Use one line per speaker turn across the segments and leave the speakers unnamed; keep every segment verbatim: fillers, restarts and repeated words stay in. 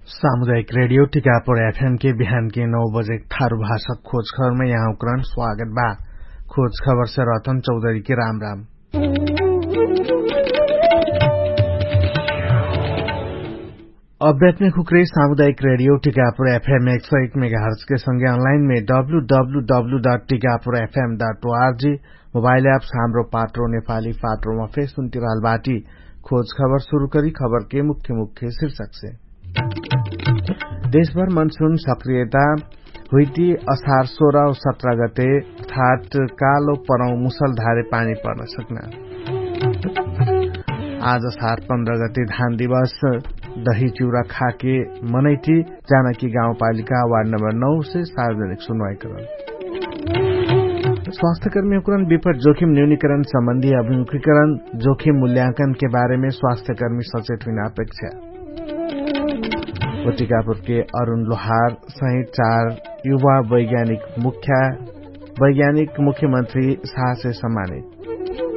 सामुदायिक radio Tikapur FM के बिहान के नौ बजे थारू भाषा खोज खबर में यहाँ उपकरण स्वागत बा। खोज खबर से रतन चौधरी के राम राम। अपडेट में खुकरी सामुदायिक रेडियो टिकापुर एफएम एक सौ एक मेगाहर्ट्ज के संगे ऑनलाइन में डब्लू डब्लू डब्लू डट टिकापुर एफएम डट ओआरजी मोबाइल एप्स हाम्रो पात्रो नेपाली पात्रोमा फेसबुक तिरालबाटी खोज खबर शुरू करी खबर के मुख्य मुख्य शीर्षक से। देशभर मनसून सक्रियता हुइटी असार सोह्र औ सत्र गते अर्थात कालो परौं मुसलधारे पानी पर्न सक्ना। आज असार पन्ध्र गते धान दिवस दही चिउरा खाके मनैटी जानकी गाउँपालिका वार्ड नम्बर नौ से सार्वजनिक सुनवाईकरण। स्वास्थ्यकर्मीकरण विपद जोखिम न्यूनीकरण सम्बन्धी अभिमुखीकरण जोखिम मूल्यांकन के बारे में स्वास्थ्यकर्मी सचेत हुन अपेक्षा। टिकापुर के अरूण लोहार सहित चार युवा वैज्ञानिक मुख्य वैज्ञानिक मुख्यमंत्री शाह से सम्मानित।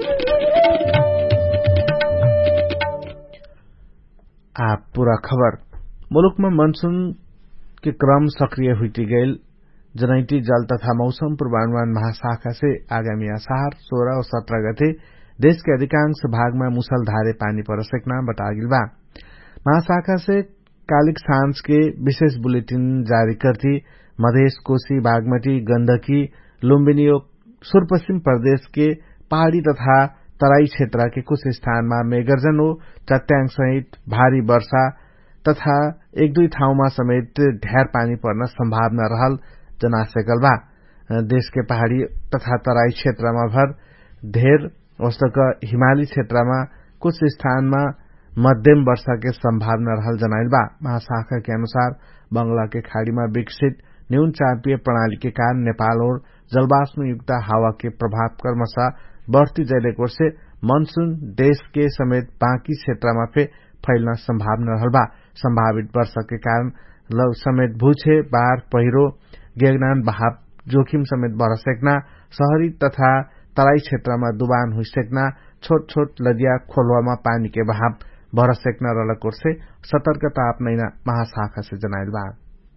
आप पूरा खबर। मुलुक में मनसून के क्रम सक्रिय हुई गईल जनैटी जल तथा मौसम पूर्वानुमान महाशाखा से आगामी असार सोह्र और सत्र गते देश के अधिकांश भाग में मूसलधारे पानी पर सकना बतागिल बा। महाशाखा से कालिक सांझ के विशेष बुलेटिन जारी करती मधेश कोशी बागमती गण्डकी लुम्बिनी और सुदूरपश्चिम प्रदेश के पहाड़ी तथा तराई क्षेत्र के कुछ स्थान में मेघर्जन और चट्याङ सहित भारी वर्षा तथा एक दुई ठाउँमा समेत ढेर पानी पर्न संभावना रहल जनासकल बा। देश के पहाड़ी तथा तराई क्षेत्र में भर ढेर वस्तक हिमाली क्षेत्र में कुछ स्थान में मध्यम वर्षा के संभावना रहल जनाइल बा। महाशाखा के अनुसार बंगला के खाड़ी में विकसित न्यून चापीय प्रणाली के कारण नेपाल और जलवाष्प युक्त हवा के प्रभाव क्रमशः बढ़ती जाइलेको से मनसून देश के समेत बाँकी क्षेत्र में फे फैलना संभावना रहल बा। संभावित वर्षा के कारण लव समेत भूछे बाढ़ पहिरो गेगनान बहाव जोखिम समेत बढ़ सकना शहरी तथा तराई क्षेत्र में डुबान हुई सकना छोट छोट नदिया खोलवा में पानी के बहाव बढ़ सकना रलकोर से सतर्कता अपनैना महाशाखा से जनाइल बा।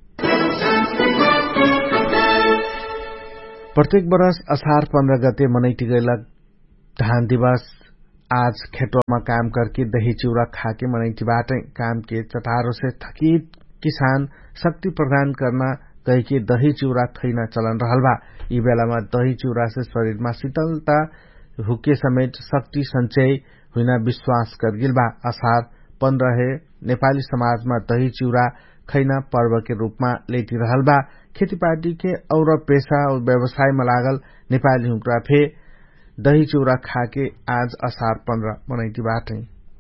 प्रत्येक वर्ष असार पन्ध्र गते मनैटी गैलक धान दिवस आज खेतों में काम करके दही चिउरा खाके मनैटीबाट काम के चटारों से थकित किसान शक्ति प्रदान करना कही के दही चिउरा खैना चलन रहल बा। यी बेला में दही चिउरा से शरीर में शीतलता हुके समेत शक्ति संचय हुना विश्वास कर गिल बा। असार पन्ध्र है नेपाली समाज में दही चिउरा खैना पर्व के रूप में लेती रहल बा। खेतीपाती के और पेशा और व्यवसाय में लागल नेपाली हुक्रा फे दही चिउरा खाके आज असार पन्ध्र मनैटी बाटे।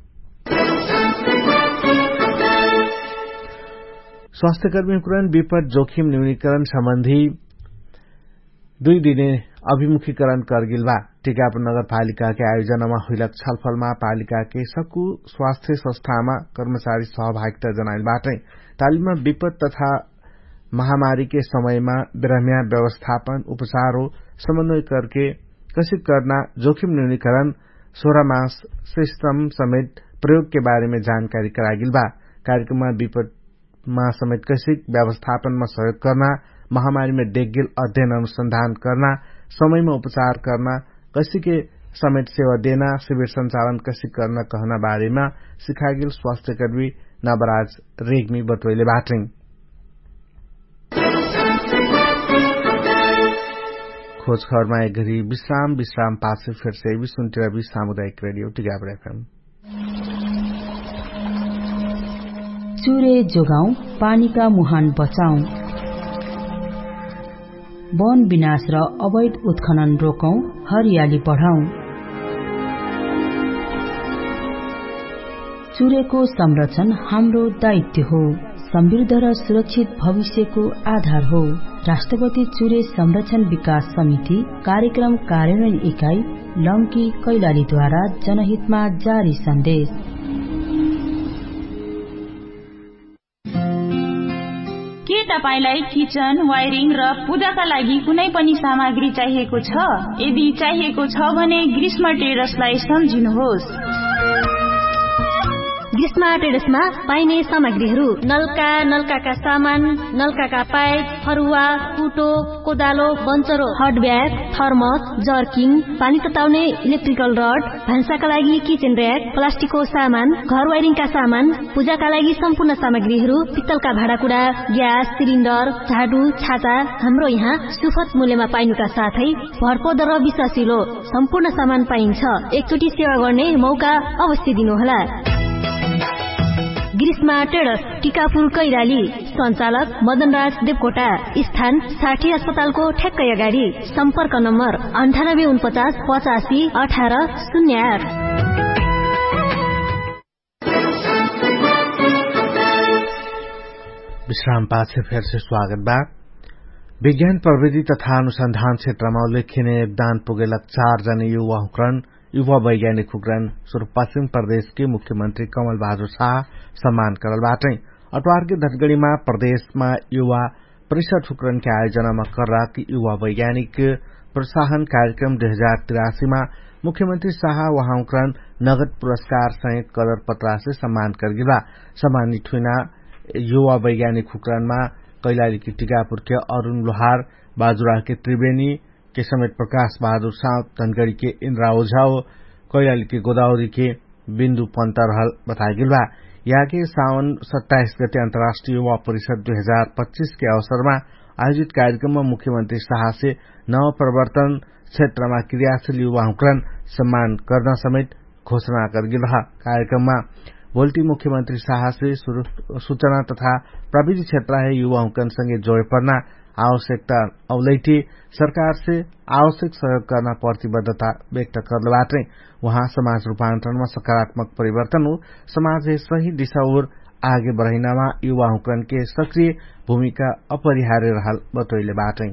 स्वास्थ्यकर्मीकरण विपद जोखिम न्यूनीकरण सम्बन्धी दुई दिने अभिमुखीकरण करगिल बा। टिकापुर नगरपालिका के आयोजना में हुइलक छलफल में पालिका के सकु स्वास्थ्य संस्था में कर्मचारी सहभागिता जनाइल बाटे। तालिम में विपद तथा महामारी के समय में बिरहमिया व्यवस्थापन उपचार और समन्वय करके कसित करना जोखिम न्यूनीकरण सोह्र मास सिस्टम समेत प्रयोग के बारे में जानकारी करागिल बा। कार्यक्रम में विपद में समेत कसित व्यवस्थापन में सहयोग करना महामारी में डेगिल अध्ययन अनुसंधान करना समय में उपचार करना कसी के समेत सेवा देना शिविर संचालन कसी करना कहना बारे में सिखागिल स्वास्थ्यकर्मी नवराज रेग्मी बतवैले बाटे। खोज खबर में एक घड़ी विश्राम विश्राम पास से फिर से भी सुनते रही सामुदायिक रेडियो टिकापुर एफएम।
चुरे जोगाऊं पानी का मुहान बचाऊं, वन विनाश र अवैध उत्खनन रोकौं, हरियाली बढ़ाऊं। चुरेको संरक्षण हाम्रो दायित्व हो, समृद्ध र सुरक्षित भविष्यको आधार हो। राष्ट्रपति चुरे संरक्षण विकास समिति कार्यक्रम कार्यान्वयन इकाई लंकी कैलालीद्वारा जनहितमा जारी सन्देश।
के तपाईलाई किचन वायरिङ र पूजाका लागि कुनै पनि सामग्री चाहिएको छ? यदि चाहिएको छ भने ग्रीष्म टेरसलाई सम्झिनुहोस्।
ग्रीष्मा ट्रेडर्समा पाइने सामग्रीहरू नलका नलकाका सामान नलकाका पाइप फरुवा कुटो कोदालो बन्चरो हडब्याग थर्मस जर्किङ पानी तताउने इलेक्ट्रिकल रड भान्साका लागि किचन र्याक प्लास्टिकको सामान घर वायरिङका सामान पूजाका लागि सम्पूर्ण सामग्रीहरू पित्तलका भाँडाकुँडा ग्यास सिलिन्डर झाडु छाता हाम्रो यहाँ सुपथ मूल्यमा पाइनुका साथै भरपर्दो र विश्वासिलो सम्पूर्ण सामान पाइन्छ। एकचोटि सेवा गर्ने मौका अवश्य दिनुहोला। ग्रीष्मा ट्रेडर्स टिकापुर कैलाली सञ्चालक मदनराज देवकोटा स्थान साठी अस्पतालको ठ्याक्कै अगाडि सम्पर्क नम्बर अन्ठानब्बे उनपचास पचासी अठार शून्य आठ।
विश्राम पाछे फेर से स्वागत बा। विज्ञान प्रविधि तथा अनुसंधान क्षेत्रमा उल्लेखनीय योगदान पुगेला चार जना युवा हुक्रन युवा वैज्ञानिक हुक्रन सुदूरपश्चिम प्रदेश के मुख्यमंत्री कमल बहादुर शाह सम्मान करलबाटै अटवार के धनगढ़ीमा प्रदेशमा युवा परिषद हुक्रन के आयोजनामा कर्रा कि युवा वैज्ञानिक प्रोत्साहन कार्यक्रम दुई हजार तिरासीमा मुख्यमंत्री शाह वहाँ हुक्रन नगद पुरस्कार सहित कदर पत्रा से सम्मान करगिला। सम्मानित हुइना युवा वैज्ञानिक हुक्रनमा कैलाली की टीकापुर के अरूण लोहार बाजुरा के त्रिवेणी के समेत प्रकाश बहादुर साउद धनगढ़ी के इंद्रा ओझा कैलाली के गोदावरी के बिन्दु पंत रहल बताइल बा। यहाँ के सावन सत्ताइस गते अंतर्राष्ट्रीय युवा परिषद दुई हजार पच्चीस के अवसरमा आयोजित कार्यक्रम में मुख्यमंत्री शाह से नव प्रवर्तन क्षेत्रमा क्रियाशील युवा हुक्रन सम्मान गर्न समेत घोषणा करगिल। कार्यक्रम में बोलती मुख्यमंत्री शाह से सूचना तथा प्रविधि क्षेत्र है युवा हुक्रन संगे जोड़ पड़ना आवश्यकता अवलैठी सरकार से आवश्यक सहयोग करना प्रतिबद्धता व्यक्त करलबाटै वहाँ समाज रूपान्तरण में सकारात्मक परिवर्तन हो समाज सही दिशा ओर आगे बढ़ाइनमा युवा हुक्रन के सक्रिय भूमिका अपरिहार्य रहल बतैले बाटै।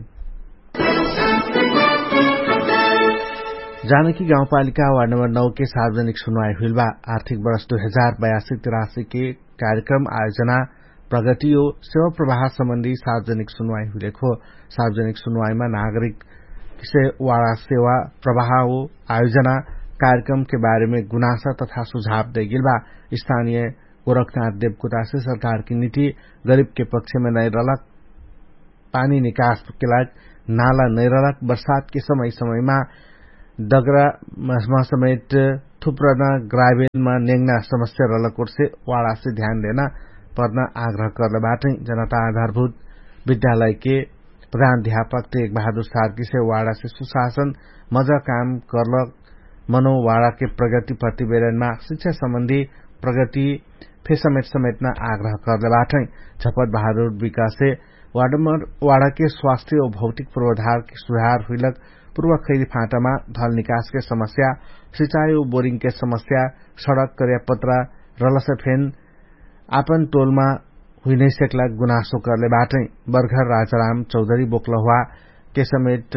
जानकी गाउँपालिका वार्ड नम्बर नौ के सार्वजनिक सुनवाई हुइल बा। आर्थिक वर्ष दुई हजार बयासी तिरासी के कार्यक्रम आयोजना प्रगति और सेवा प्रवाह संबंधी सार्वजनिक सुनवाई हुइलेको सार्वजनिक सुनवाईमा नागरिक से वाड़ा सेवा प्रवाह आयोजना कार्यक्रम के बारे में गुनासा तथा सुझाव देगिल बा। स्थानीय गोरखनाथ देवकोटा से सरकार की नीति गरीब के पक्ष में नहीं रलक पानी निकास के लायक नाला नहीं रलक बरसात के समय समय में दगरा समेत थुप्रना ग्रावेलमा नेंगना समस्या रलकोट से वाड़ा से ध्यान देना पर्न आग्रह करलबाटै जनता आधारभूत विद्यालय के प्रधानाध्यापक तेग बहादुर सार्की से वाड़ा से सुशासन मजा काम करल मनो वाड़ा के प्रगति प्रतिवेदनमा शिक्षा संबंधी प्रगति फे समेत समेटना आग्रह करलबाटै झपत बहादुर विकास से वाड़ा के स्वास्थ्य और भौतिक पूर्वाधार के सुधार हुइलक पूर्व खैरी फाँटामा ढल निकास के समस्या सिंचाई और बोरिंग के समस्या सड़क करियापत्रा रलसफेन आपन टोलमा हुई नहीं सकला गुनासो करले बाटै बरघर राजाराम चौधरी बोकलहुआ के समेत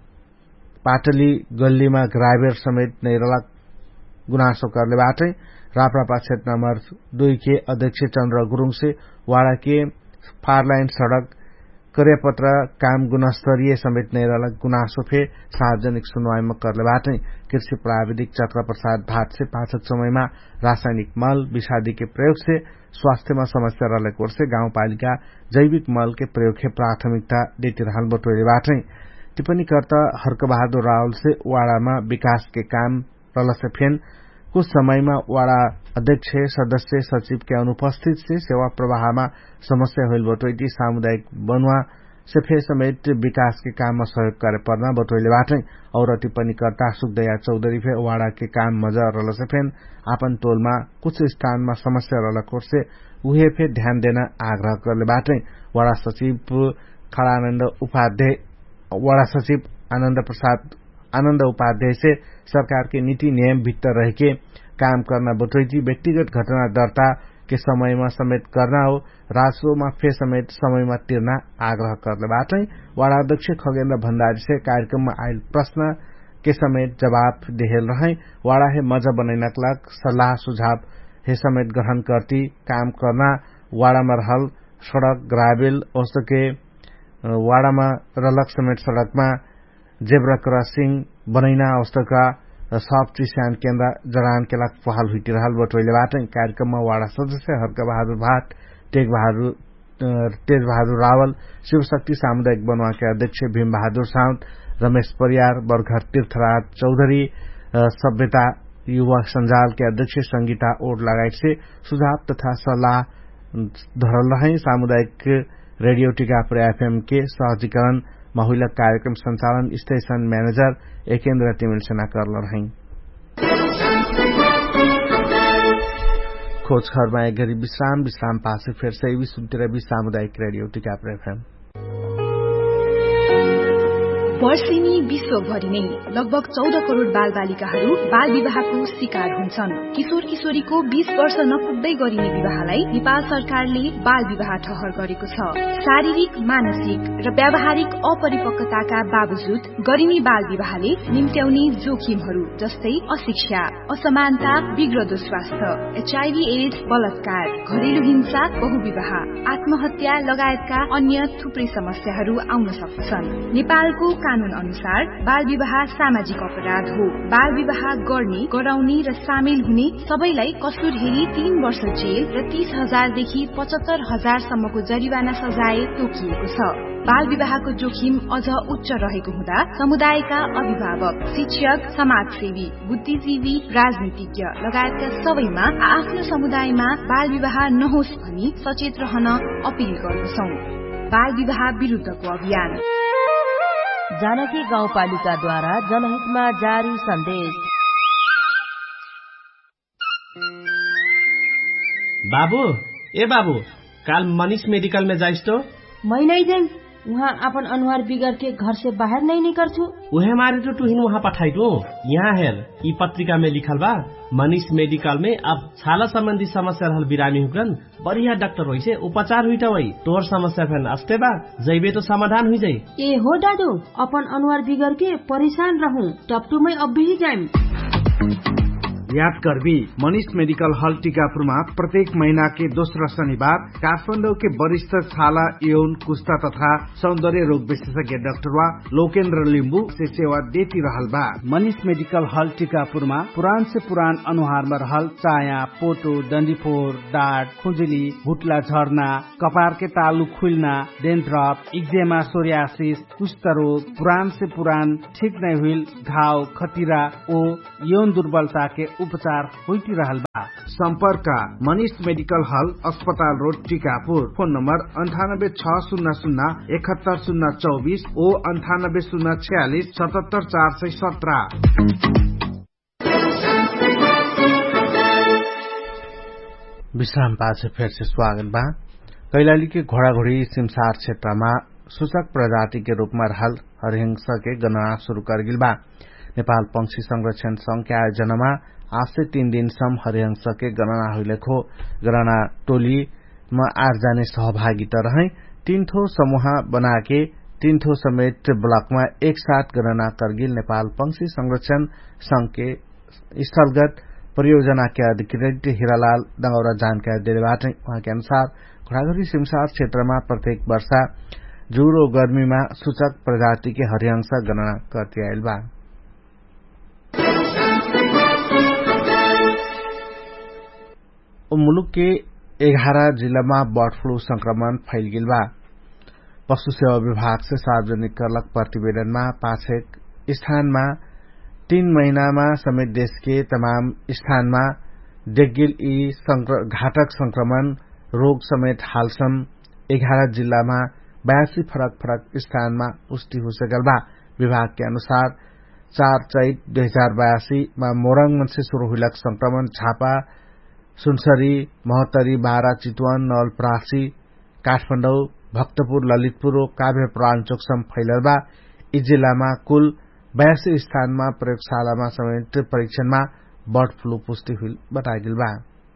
पाटली गल्लीमा ग्रावेर समेत नैरला गुनासो करले बाटै राप्रापा क्षेत्र नम्बर दुई के अध्यक्ष चन्द्र गुरूङ से वाड़ा के फारलाइन सड़क करियापत्रा काम गुणस्तरीय समेत नैरला गुनासो फे सार्वजनिक सुनवाईमा करले बाटै कृषि प्राविधिक चक्र प्रसाद भाट से पाठक समयमा रासायनिक मल विषादी के प्रयोग से स्वास्थ्यमा समस्या रहेको से गाउँपालिका जैविक मल के प्रयोग के प्राथमिकता देती रहल बटोले बाटै टिप्पणीकर्ता हर्कबहादुर रावल से वाड़ामा विकास के काम रलसे फेन कुछ समयमा वाड़ा अध्यक्ष सदस्य सचिव के अनुपस्थित से सेवा प्रवाहमा समस्या होइल बटोइटी सामुदायिक बनुवा से फे समेत विकास के काम में सहयोग करे पर्ना बटोले बाटै और टिप्पणीकर्ता सुखदया चौधरी फे वाड़ा के काम मजा रलसे फेन आपन टोलमा कुछ स्थान में समस्या रलकोट से उहे फे ध्यान देना आग्रह करले बाटै वाड़ा सचिव खड़ानन्द उपाध्याय वाड़ा सचिव आनंद प्रसाद आनंद उपाध्याय से सरकार के नीति नियम भीतर रह के काम करना बटोइटी व्यक्तिगत घटना दर्ता के समय में समेत करना हो राजस्व में फे समेत समय में तिर्ना आग्रह करले बाटै वाड़ा अध्यक्ष खगेन्द्र भण्डारी से कार्यक्रम में आयल प्रश्न के समेत जवाब देहल रहे वाड़ा है मजा बनैना लाग सलाह सुझाव हे समेत ग्रहण करती काम करना वाड़ा में रहल सड़क ग्रावेल औसत के वाड़ा में रलक समेत सड़क में जेब्रा क्रॉसिंग बनैना अवस्था का र सब चिस्यान केन्द्र जरान केला पहल हुइटिरहल बटोइलेबाट कार्यक्रममा वाडा सदस्य हर्क बहादुर भाट, टेक बहादुर तेज बहादुर रावल, शिवशक्ति सामुदायिक वनवाका अध्यक्ष भीम बहादुर साउद, रमेश परियार, बरघर तीर्थराज चौधरी, सभ्यता युवा संजाल के अध्यक्ष संगीता ओड लगायत से सुझाव तथा सल्लाह धरल रहे। सामुदायिक रेडियो टीकापुर एफएम के सहजीकरण माहुलक कार्यक्रम संचालन स्टेशन मैनेजर एकेन्द्र तिमिल सेना करल रहे। खोज खबरमा एक गरी विश्राम विश्राम पासे फेर से सुनते रही सामुदायिक रेडियो टीकापुर एफएम।
वर्षेनी विश्वभरि नै लगभग चौध करोड़ बाल बालिकाहरू बाल विवाहको शिकार हुन्छन्। किशोर किशोरीको बीस वर्ष नपुग्दै गरिने विवाहलाई नेपाल सरकारले बाल विवाह ठहर गरेको छ। शारीरिक, मानसिक र व्यावहारिक अपरिपक्वताका बावजुद गरिने बाल विवाहले निम्त्याउने जोखिमहरू जस्तै अशिक्षा, असमानता, बिग्रदो स्वास्थ्य, एचआईभी एड्स, बलात्कार, घरेलु हिंसा, बहुविवाह, आत्महत्या लगायतका अन्य थुप्रै समस्याहरू आउन सक्छन्। नेपालको कानून अनुसार बाल विवाह सामाजिक अपराध हो। बाल विवाह गर्ने, गराउने र सामेल हुने सबैलाई कसुर हेरी तीन वर्ष जेल र तीस हजारदेखि पचहत्तर हजारसम्मको जरिवाना सजाय तोकिएको छ। बाल विवाहको जोखिम अझ उच्च रहेको हुँदा समुदायका अभिभावक, शिक्षक, समाजसेवी, बुद्धिजीवी, राजनीतिज्ञ लगायतका सबैमा आफ्नो समुदायमा बाल विवाह नहोस् भनी सचेत रहन अपील गर्दछौं। बाल विवाह विरुद्धको अभियान
जानकी गाउँपालिकाद्वारा जनहितमा जारी सन्देश।
बाबू ए बाबू काल मनीष मेडिकल में जाइस तो?
मैं नहीं जाइम, वहाँ अपन अनुहार बिगड़ के घर से बाहर नहीं निकल छू।
उहे मारे तो तुहिन वहाँ पठाई तो। यहाँ हेर ई पत्रिका में लिखल बा मनीष मेडिकल में अब छाला संबंधी समस्या रहल बिरामी हुकन बढ़िया डॉक्टर होई से उपचार हुई वही तोर समस्या फेन अस्ते बा जैबे तो समाधान हुई जाई।
ए हो दादू, अपन अनुहार बिगड़ के परेशान रहूं टपटू में अब भी जाइम।
याद करबी मनीष मेडिकल हॉल टीकापुरमा प्रत्येक महीना के दोस्रो शनिबार काठमाडौँ के वरिष्ठ छाला, यौन, कुष्ठा तथा सौंदर्य रोग विशेषज्ञ डाक्टर वा लोकेन्द्र लिम्बू से सेवा देती रहल बा। मनीष मेडिकल हॉल टीकापुरमा पुरान से पुरान अनुहारमा रहल चाया, पोटो, डन्डीफोर, डाँट, खुजुली, भुटला झर्ना, कपार के तालु खुल्ना, डेन्ड्रफ, इक्जेमा, सोरियासिस, कुष्ठ रोग, पुरान से पुरान ठीक नहीं हुई घाव, खतिरा ओ यौन दुर्बलता के उपचार होती रहल बा। संपर्क मनीष मेडिकल हॉल, अस्पताल रोड, टीकापुर। फोन नंबर अंठानब्बे छह शून्य शून्य इकहत्तर शून्य चौबीस ओ अंठानब्बे शून्य छियालीस सतहत्तर चार सौ सत्रह। विश्राम पाछे फिर से स्वागत बा। कैलाली के घोड़ाघोड़ी सिमसार क्षेत्रमा सूचक प्रजाति के रूपमा रहल हरिहंस के गणना शुरू कर गिल बा। नेपाल पंक्षी संरक्षण संघ के आयोजनामा आज से तीन दिनसम्म हरिहंस के गणना हुइलेखो। गणना टोली में आठ जाने सहभागिता रहे। तीन थो समूह बनाके तीन थो समेत ब्लॉक में एक साथ गणना करगिल नेपाल पंक्षी संरक्षण संघ के स्थलगत परियोजना के अधिकृत हिरालाल डंगौरा जानकारी दिएबाट उहाँ के अनुसार घोड़ाघोड़ी सिमसार क्षेत्र में प्रत्येक वर्ष जूर और गर्मी में सूचक प्रजाति के हरिहंस गणना करते आयल बा। मुलुक के एघारह जिला में बर्ड फ्लू संक्रमण फैल गिल बा। पशु सेवा विभाग से सार्वजनिक करलक प्रतिवेदन में पाछेक स्थान में तीन महीना में समेत देश के तमाम स्थान में डेगिल ई घातक संक्रमण रोग समेत हालसम एघारह जिला में बयासी फरक फरक स्थान में पुष्टि हो सकल बा। विभाग के अनुसार चार चैत दुई हजार बयासी में मोरंग से शुरू हुलक संक्रमण झापा, सुनसरी, महोत्तरी, बारा, चितवन, नवलपरासी, काठमाडौँ, भक्तपुर, ललितपुर और काभ्रे पलाञ्चोकसम्म फैलल बा। यी जिल्लामा कुल बयासी स्थानमा प्रयोगशालामा समेत परीक्षणमा बर्ड फ्लू पुष्टि हुई बताइल बा।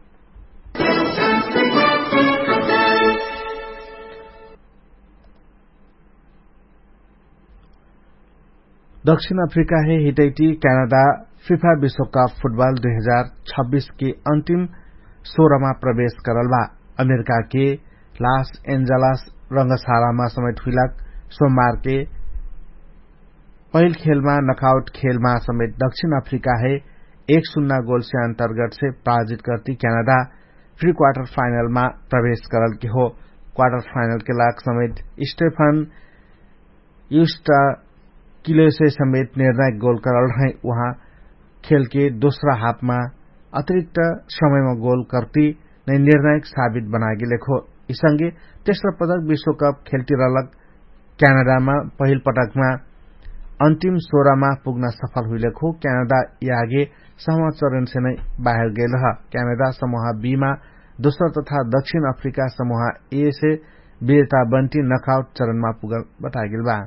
दक्षिण अफ्रीका है हितैटी कनाडा फीफा विश्व कप फुटबॉल दुई हजार छब्बीस के अंतिम सोह्रमा प्रवेश करल बा। अमेरिका के लॉस एंजलस रंगशाला में समेत हुइलक सोमवार के पहिल खेलमा नकआउट खेलमा समेत दक्षिण अफ्रीका है एक शून्य गोल से अंतर्गत से पराजित करती कनाडा प्री क्वार्टर फाइनल में प्रवेश करल के हो। क्वार्टर फाइनल के लाग समेत स्टेफन यूस्टाकिले से समेत निर्णायक गोल करल रहे। वहां खेल के दूसरा हाफ में अतिरिक्त समय में गोल करती नै निर्णायक साबित बना गिले हो। इसंगे तेस्रो पटक विश्वकप खेलतिरलक क्यानाडा में पहिल पटक में अंतिम सोह्र में पुग्न सफल हुइले हो। क्यानाडा आगे समूह चरण से नै बाहर गए रह। क्यानाडा समूह बी में दोस्रो तथा दक्षिण अफ्रीका समूह ए से विजेता बन्टी नकआउट चरण में पुगल बता गिल बा।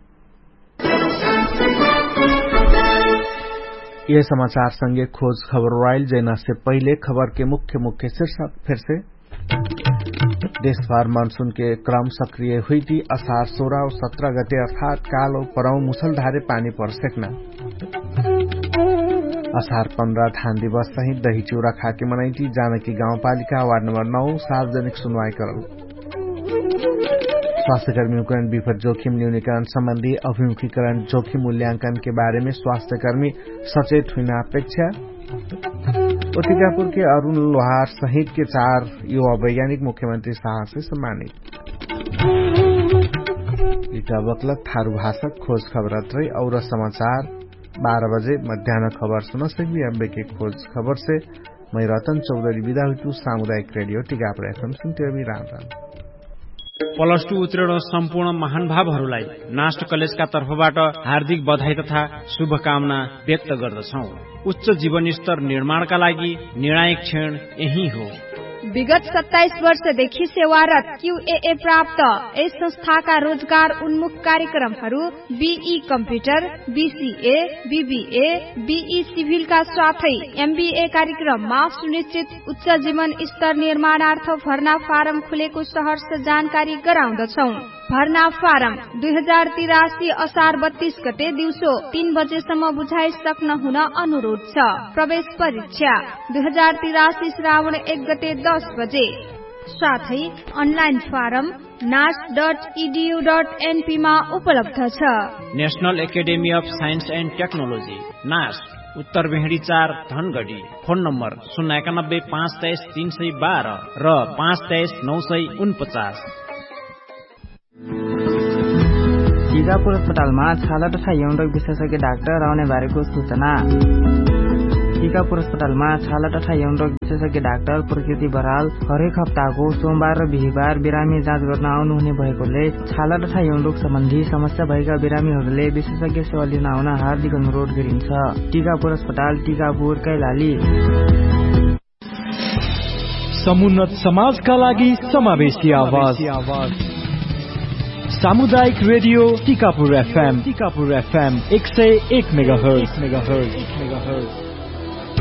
ये समाचार संगे खोज खबर रॉयल जैना से पहले खबर के मुख्य मुख्य शीर्षक फिर से। देशभर मानसून के क्रम सक्रिय हुई थी। असार सोलह और सत्रह गते अर्थात काल और परौ मुसलधारे पानी पर सेकना। असार पंद्रह धान दिवस सहित दही चिउरा खाके मनाई थी। जानकी गाउँपालिका वार्ड नंबर नौ सार्वजनिक सुनवाई करल। स्वास्थ्य कर्मियों का विपद जोखिम न्यूनीकरण संबंधी अभिमुखीकरण जोखिम मूल्यांकन के बारे में स्वास्थ्य कर्मी सचेत हुई अपेक्षा। टीकापुर के अरूण लोहार सहित के चार युवा वैज्ञानिक मुख्यमंत्री शाह से सम्मानित। इटा बकलक थारू भाषक खोज खबर अत्रै और समाचार बारह बजे मध्याह्न खबर सुन सकबी। अम्बे के खोज खबर से मैं रतन चौधरी विदा हुई। सामुदायिक radio Tikapur FM सुन्थे Ram Ram.
Plus two उत्तीर्ण सम्पूर्ण महानुभावहरूलाई नास्ट कलेजका तर्फबाट हार्दिक बधाई तथा शुभकामना व्यक्त गर्दछौ। उच्च जीवन स्तर निर्माणका लागि निर्णायक क्षण यही हो।
विगत सत्ताइस वर्षदेखि सेवारत क्यूएए प्राप्त यस संस्थाका रोजगार उन्मुख कार्यक्रमहरू be computer, BCA, BBA, be सिभिलका साथै एमबीए कार्यक्रममा सुनिश्चित उच्च जीवन स्तर निर्माणार्थ भर्ना फारम खुलेको सहर्ष जानकारी गराउँदछौ। भर्ना फारम दुई हजार तिरासी असार बत्तीस गते दिउँसो तीन बजेसम्म बुझाइ सक्न हुन अनुरोध छ। प्रवेश परीक्षा दुई हजार तिरासी श्रावण एक गते दस बजे। साथै अनलाइन फारम नास डट इडियू डट एनपी मा उपलब्ध छ।
National academy of science and technology नास उत्तर भेडी चार धनगढ़ी। फोन नम्बर शून्य एकानब्बे पाँच तेइस तीन सय बाह्र र पाँच तेइस नौ सय उनपचास।
टीकापुर अस्पतालमा छाला तथा यौनरोग विशेषज्ञ डाक्टर आउने बारेको सूचना। टीकापुर अस्पतालमा छाला तथा यौनरोग विशेषज्ञ डाक्टर प्रकृति बराल हरेक हप्ताको सोमबार र बिहिबार बिरामी जाँच गर्न आउनुहुने भएकोले छाला तथा यौनरोग सम्बन्धी समस्या भएका बिरामीहरूले विशेषज्ञ सेवा लिन आउन हार्दिक अनुरोध गरिन्छ। टीकापुर अस्पताल टीकापुर कैलाली।
समुन्नत समाजका लागि समावेशी आवाज सामुदायिक radio Tikapur FM Tikapur FM एक सय एक मेगाहर्ज मेगाहर्ज मेगाहर्ज